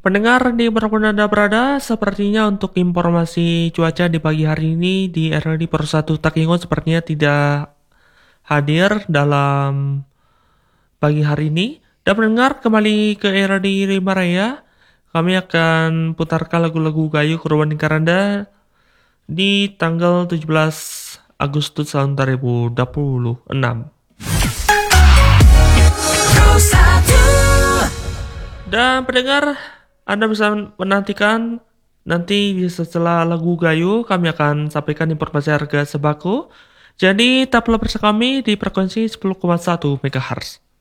Pendengar di dimanapun Anda berada, sepertinya untuk informasi cuaca di pagi hari ini di RRD Pro 1 Takingo sepertinya tidak hadir dalam pagi hari ini. Dan pendengar kembali ke RRD Rimba Raya, kami akan putarkan lagu-lagu gayo Kurban Karanda di tanggal 17 Agustus tahun 2026. Dan pendengar, Anda bisa menantikan nanti setelah lagu gayo kami akan sampaikan informasi harga sembako. Jadi tetaplah bersama kami di frekuensi 10,1 MHz.